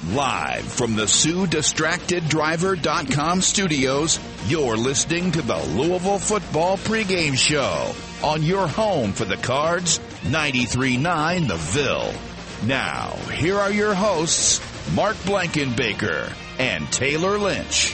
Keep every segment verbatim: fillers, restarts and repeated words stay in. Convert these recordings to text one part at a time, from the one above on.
Live from the Sue Distracted Driver dot com studios, you're listening to the Louisville Football Pregame Show on your home for the Cards, ninety-three point nine The Ville. Now, here are your hosts, Mark Blankenbaker and Taylor Lynch.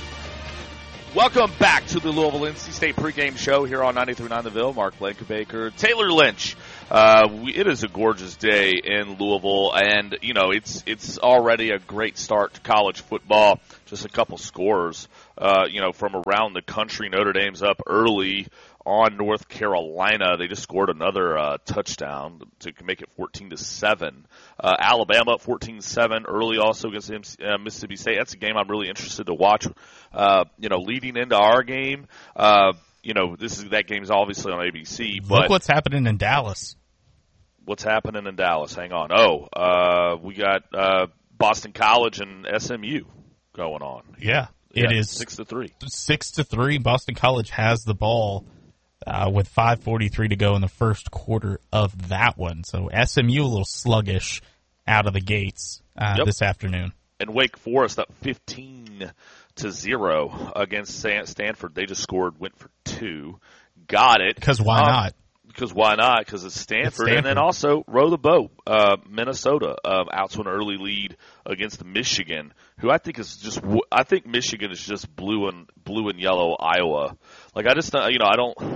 Welcome back to the Louisville N C State Pregame Show here on ninety-three point nine The Ville. Mark Blankenbaker, Taylor Lynch. Uh, we, it is a gorgeous day in Louisville, and, you know, it's it's already a great start to college football. Just a couple scores, uh, you know, from around the country. Notre Dame's up early on North Carolina. They just scored another uh, touchdown to make it fourteen to seven. Uh, Alabama up fourteen to seven early also against uh, Mississippi State. That's a game I'm really interested to watch. Uh, you know, leading into our game, uh, you know, this is that game is obviously on A B C. But look what's happening in Dallas. What's happening in Dallas? Hang on. Oh, uh, we got uh, Boston College and S M U going on. Yeah, it yeah, is six to three. Six to three. Boston College has the ball uh, with five forty-three to go in the first quarter of that one. So S M U a little sluggish out of the gates uh, yep. this afternoon. And Wake Forest up fifteen to zero against Stanford. They just scored, went for two, got it. Because why um, not? Because why not? Because it's Stanford. It's Stanford. And then also row the boat. Uh, Minnesota uh, out to an early lead against Michigan, who I think is just. I think Michigan is just blue and blue and yellow Iowa. Like I just, you know, I don't.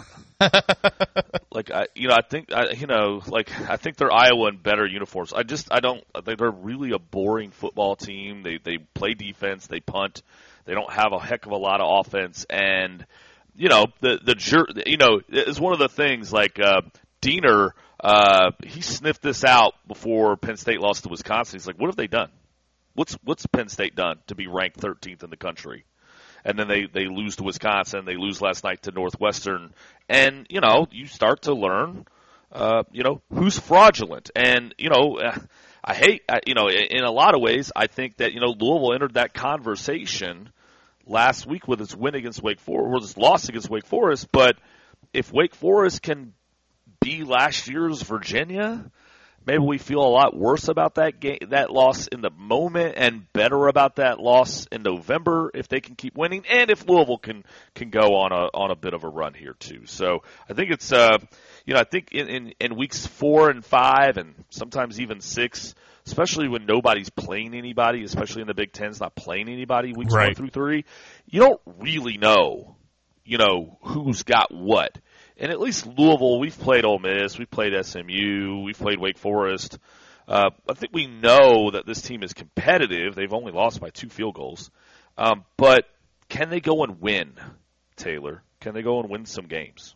I, like I, you know, I think I, you know, like I think they're Iowa in better uniforms. I just, I don't. They're really a boring football team. They they play defense. They punt. They don't have a heck of a lot of offense and. You know, the, the, you know, it's one of the things like, uh, Diener, uh, he sniffed this out before Penn State lost to Wisconsin. He's like, what have they done? What's, what's Penn State done to be ranked thirteenth in the country? And then they, they lose to Wisconsin. They lose last night to Northwestern. And, you know, you start to learn, uh, you know, who's fraudulent. And, you know, I hate, I, you know, in a lot of ways, I think that, you know, Louisville entered that conversation last week with its win against Wake Forest, or its loss against Wake Forest, but if Wake Forest can be last year's Virginia, maybe we feel a lot worse about that game, that loss in the moment, and better about that loss in November if they can keep winning, and if Louisville can can go on a on a bit of a run here too. So I think it's uh you know I think in in, in weeks four and five and sometimes even six. Especially when nobody's playing anybody, especially in the Big Ten's not playing anybody weeks right. one through three, you don't really know, you know, who's got what. And at least Louisville, we've played Ole Miss, we've played S M U, we've played Wake Forest. Uh, I think we know that this team is competitive. They've only lost by two field goals. Um, but can they go and win, Taylor? Can they go and win some games?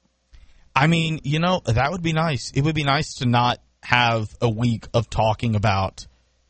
I mean, you know, that would be nice. It would be nice to not have a week of talking about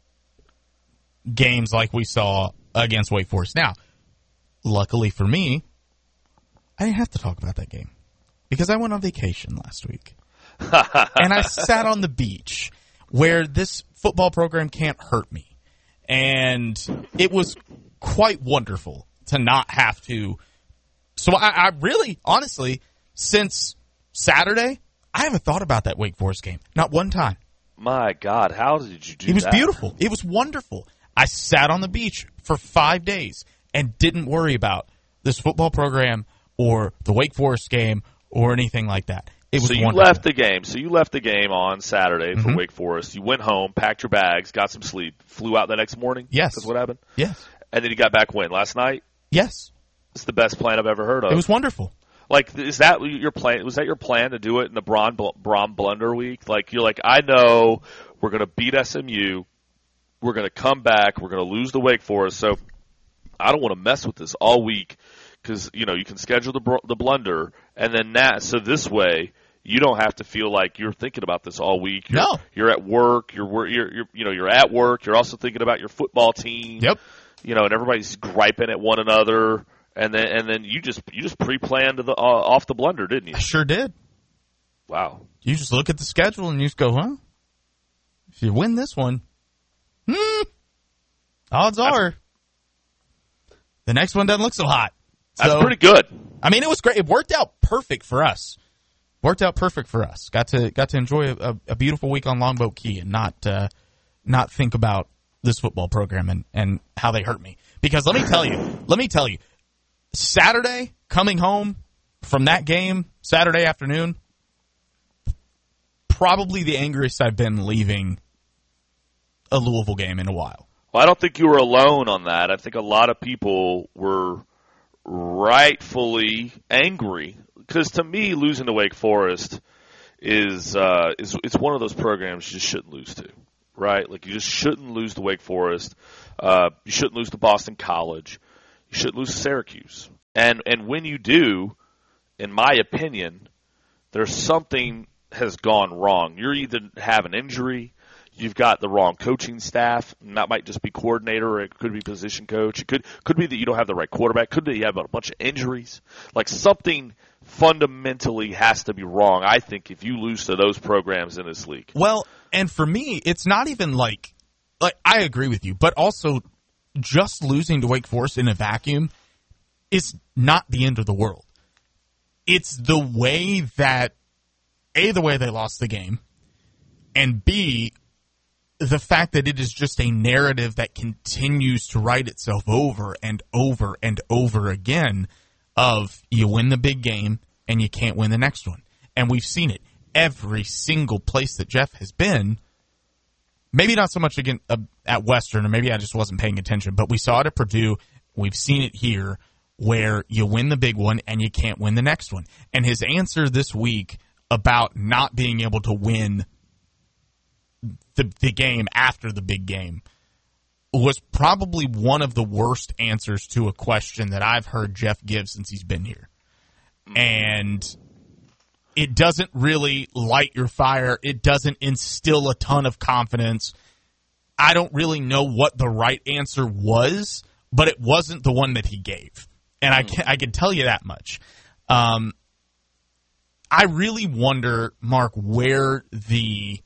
games like we saw against Wake Forest. Now, luckily for me, I didn't have to talk about that game because I went on vacation last week. And I sat on the beach where this football program can't hurt me. And it was quite wonderful to not have to. So I, I really, honestly, since Saturday, I haven't thought about that Wake Forest game. Not one time. My God, how did you do that? It was that? beautiful. It was wonderful. I sat on the beach for five days and didn't worry about this football program or the Wake Forest game or anything like that. It was so you wonderful. left the game. So you left the game on Saturday for mm-hmm. Wake Forest. You went home, packed your bags, got some sleep, flew out the next morning? Yes. That's what happened? Yes. And then you got back when? Last night? Yes. It's the best plan I've ever heard of. It was wonderful. Like, is that your plan? Was that your plan to do it in the Braun, Braun Blunder week? Like, you're like, I know we're going to beat S M U. We're going to come back. We're going to lose to Wake Forest. So I don't want to mess with this all week because, you know, you can schedule the the blunder. And then that, so this way, you don't have to feel like you're thinking about this all week. You're, no. You're at work. You're, you're, you're, you know, you're at work. You're also thinking about your football team. Yep. You know, and everybody's griping at one another. And then, and then you just you just pre-planned the, uh, off the blunder, didn't you? I sure did. Wow. You just look at the schedule and you just go, huh? If you win this one, hmm, odds That's, are the next one doesn't look so hot. That's so, pretty good. I mean, it was great. It worked out perfect for us. Worked out perfect for us. Got to got to enjoy a, a beautiful week on Longboat Key and not uh, not think about this football program and, and how they hurt me. Because let me tell you, let me tell you, Saturday, coming home from that game, Saturday afternoon, probably the angriest I've been leaving a Louisville game in a while. Well, I don't think you were alone on that. I think a lot of people were rightfully angry because, to me, losing to Wake Forest is uh, is it's one of those programs you just shouldn't lose to, right? Like, you just shouldn't lose to Wake Forest. Uh, you shouldn't lose to Boston College. You shouldn't lose to Syracuse. And and when you do, in my opinion, there's something has gone wrong. You either have an injury, you've got the wrong coaching staff, and that might just be coordinator, or it could be position coach. It could could be that you don't have the right quarterback. Could be you have a bunch of injuries. Like, something fundamentally has to be wrong, I think, if you lose to those programs in this league. Well, and for me, it's not even like, like I agree with you, but also just losing to Wake Forest in a vacuum is not the end of the world. It's the way that, A, the way they lost the game, and B, the fact that it is just a narrative that continues to write itself over and over and over again of you win the big game and you can't win the next one. And we've seen it every single place that Jeff has been. Maybe not so much again uh, at Western, or maybe I just wasn't paying attention, but we saw it at Purdue. We've seen it here where you win the big one and you can't win the next one. And his answer this week about not being able to win the, the game after the big game was probably one of the worst answers to a question that I've heard Jeff give since he's been here. And it doesn't really light your fire. It doesn't instill a ton of confidence. I don't really know what the right answer was, but it wasn't the one that he gave. And I can, I can tell you that much. Um, I really wonder, Mark, where the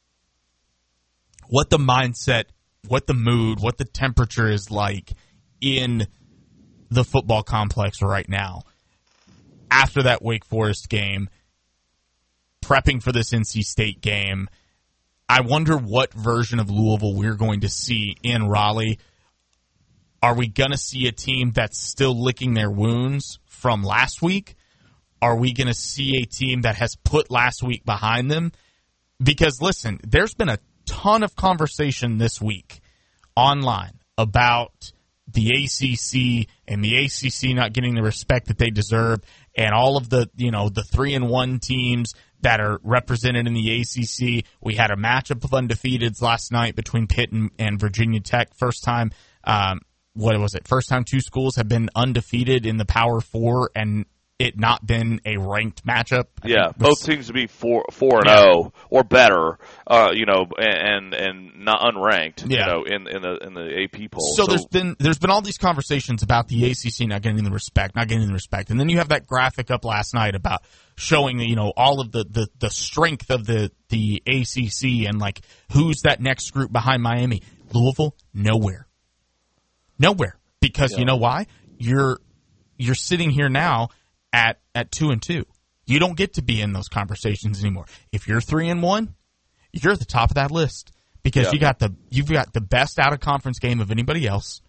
what the mindset, what the mood, what the temperature is like in the football complex right now after that Wake Forest game, prepping for this N C State game. I wonder what version of Louisville we're going to see in Raleigh. Are we going to see a team that's still licking their wounds from last week? Are we going to see a team that has put last week behind them? Because, listen, there's been a ton of conversation this week online about the A C C and the A C C not getting the respect that they deserve, and all of the, you know, the three and one teams that are represented in the A C C. We had a matchup of undefeateds last night between Pitt and, and Virginia Tech. First time, um, what was it? First time two schools have been undefeated in the Power Four and it not been a ranked matchup. Yeah, both teams to be four four and zero or better, uh, you know, and and not unranked, yeah. you know, in in the in the A P poll. So, so there's been there's been all these conversations about the A C C not getting the respect, not getting the respect, and then you have that graphic up last night about showing, you know, all of the the, the strength of the the A C C and like who's that next group behind Miami. Louisville, nowhere, nowhere, because yeah. you know why? You're you're sitting here now at at two and two. You don't get to be in those conversations anymore. If you're three and one, you're at the top of that list because yeah. you got the you've got the best out of conference game of anybody else,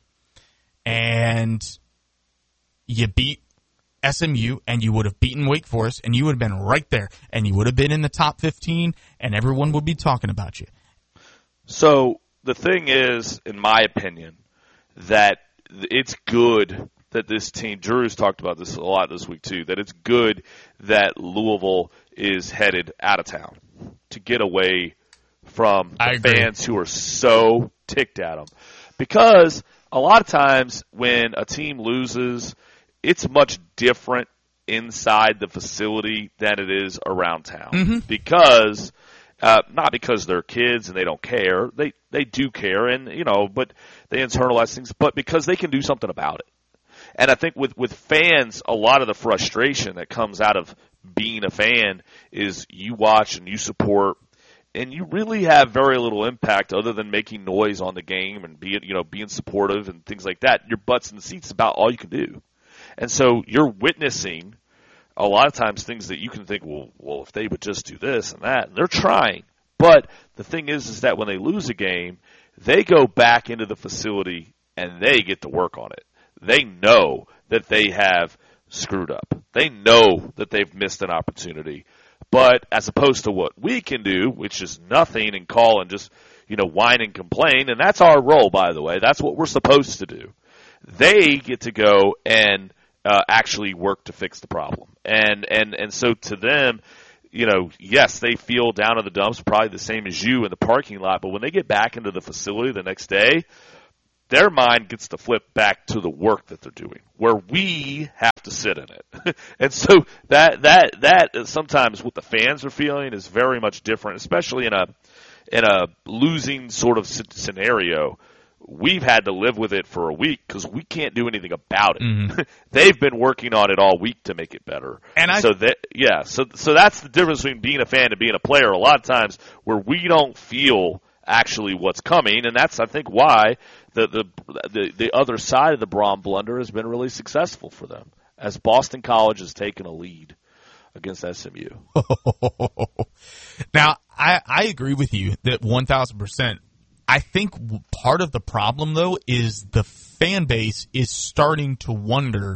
and you beat S M U, and you would have beaten Wake Forest, and you would have been right there, and you would have been in the top fifteen, and everyone would be talking about you. So the thing is, in my opinion, that it's good that this team, Drew's talked about this a lot this week too, that it's good that Louisville is headed out of town to get away from the fans who are so ticked at them. Because a lot of times when a team loses, it's much different inside the facility than it is around town. Mm-hmm. Because, uh, not because they're kids and they don't care. They, they do care, and, you know, but they internalize things, but because they can do something about it. And I think with, with fans, a lot of the frustration that comes out of being a fan is you watch and you support, and you really have very little impact other than making noise on the game and being, you know, being supportive and things like that. Your butts in the seats is about all you can do. And so you're witnessing a lot of times things that you can think, well, well, if they would just do this and that, and they're trying. But the thing is, is that when they lose a game, they go back into the facility and they get to work on it. They know that they have screwed up. They know that they've missed an opportunity. But as opposed to what we can do, which is nothing and call and just, you know, whine and complain, and that's our role, by the way. That's what we're supposed to do. They get to go and uh, actually work to fix the problem. And, and, and so to them, you know, yes, they feel down in the dumps, probably the same as you in the parking lot, but when they get back into the facility the next day, their mind gets to flip back to the work that they're doing, where we have to sit in it. And so that that that sometimes what the fans are feeling is very much different, especially in a in a losing sort of scenario. We've had to live with it for a week because we can't do anything about it. Mm-hmm. They've been working on it all week to make it better. And I, so that yeah, so so that's the difference between being a fan and being a player. A lot of times where we don't feel actually what's coming, and that's I think why the the the, the other side of the Braun blunder has been really successful for them, as Boston College has taken a lead against S M U. Now, I, I agree with you that one thousand percent. I think part of the problem, though, is the fan base is starting to wonder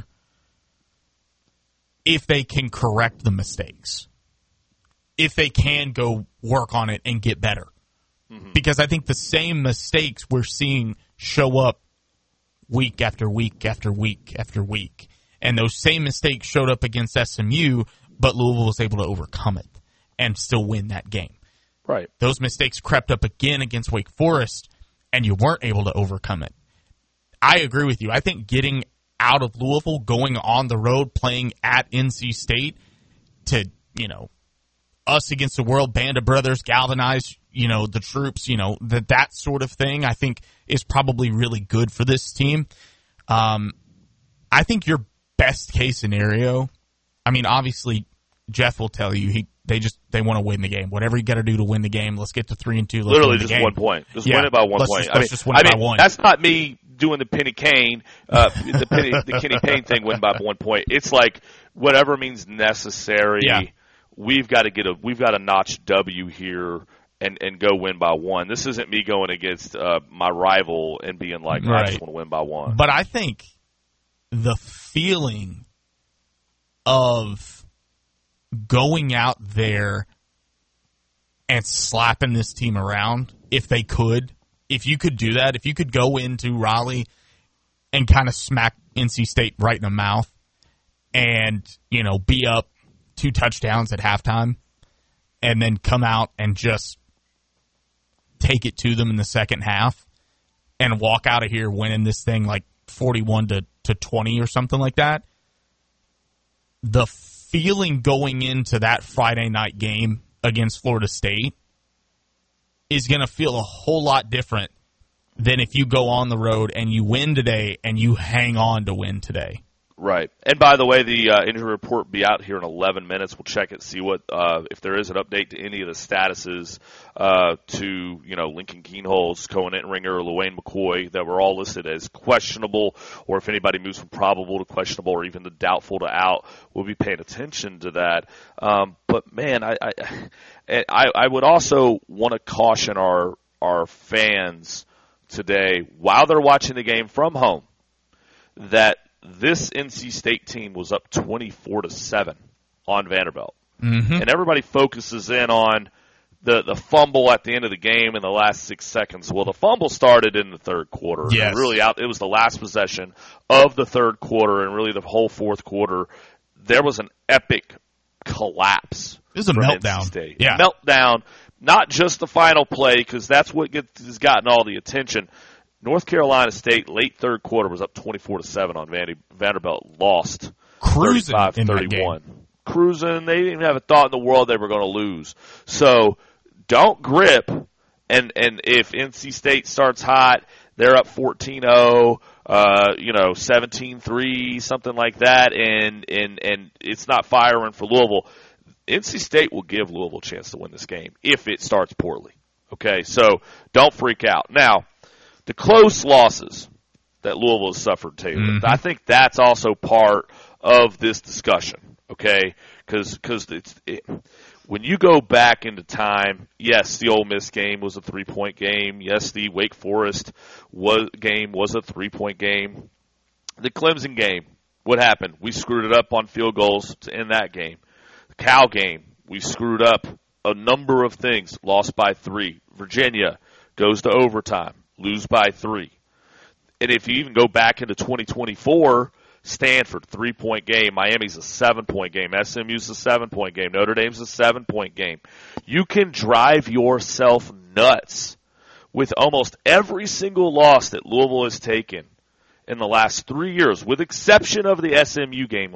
if they can correct the mistakes, if they can go work on it and get better. Mm-hmm. Because I think the same mistakes we're seeing show up week after week after week after week. And those same mistakes showed up against S M U, but Louisville was able to overcome it and still win that game. Right. Those mistakes crept up again against Wake Forest, and you weren't able to overcome it. I agree with you. I think getting out of Louisville, going on the road, playing at N C State to, you know, us against the world, band of brothers, galvanize, you know, the troops, you know, that that sort of thing, I think is probably really good for this team. Um, I think your best case scenario, I mean, obviously, Jeff will tell you he they just they want to win the game. Whatever you got to do to win the game, let's get to three and two. Let's Literally win the just game. one point. Just yeah. win it by one let's point. Just, I let's mean, just win I it mean, by one. That's not me doing the Penny Kane, uh, the Penny the Kenny Payne thing. Win by one point. It's like whatever means necessary. Yeah. We've got to get a we've got a notch W here. And, and go win by one. This isn't me going against uh, my rival and being like, right. I just want to win by one. But I think the feeling of going out there and slapping this team around, if they could, if you could do that, if you could go into Raleigh and kind of smack N C State right in the mouth and, you know, be up two touchdowns at halftime and then come out and just take it to them in the second half and walk out of here winning this thing like forty-one to twenty or something like that. The feeling going into that Friday night game against Florida State is going to feel a whole lot different than if you go on the road and you win today and you hang on to win today. Right. And by the way, the uh, injury report will be out here in eleven minutes. We'll check it, see what uh, if there is an update to any of the statuses uh, to, you know, Lincoln Keenholz, Cohen Entringer, or Luane McCoy that were all listed as questionable, or if anybody moves from probable to questionable or even the doubtful to out. We'll be paying attention to that. Um, but, man, I, I, I, I would also want to caution our our fans today while they're watching the game from home that this N C State team was up twenty-four to seven on Vanderbilt. Mm-hmm. And everybody focuses in on the, the fumble at the end of the game in the last six seconds. Well, the fumble started in the third quarter. Yes. And really out, it was the last possession of the third quarter and really the whole fourth quarter. There was an epic collapse. It was a meltdown. N C State. Yeah. Meltdown. Not just the final play, because that's what gets, has gotten all the attention. North Carolina State, late third quarter, was up twenty-four to seven on Vanderbilt. Lost cruising thirty-five thirty-one. Cruising. They didn't even have a thought in the world they were going to lose. So don't grip. And and if N C State starts hot, they're up fourteen oh, uh, you know, seventeen three, something like that, and, and, and it's not firing for Louisville. N C State will give Louisville a chance to win this game if it starts poorly. Okay, so don't freak out. Now, the close losses that Louisville has suffered, Taylor, mm-hmm. I think that's also part of this discussion, okay? Because because it's it, when you go back into time, yes, the Ole Miss game was a three-point game. Yes, the Wake Forest was, game was a three-point game. The Clemson game, what happened? We screwed it up on field goals to end that game. The Cal game, we screwed up a number of things, lost by three. Virginia goes to overtime, lose by three. And if you even go back into twenty twenty-four, Stanford, three-point game. Miami's a seven-point game. S M U's a seven-point game. Notre Dame's a seven-point game. You can drive yourself nuts with almost every single loss that Louisville has taken in the last three years, with exception of the S M U game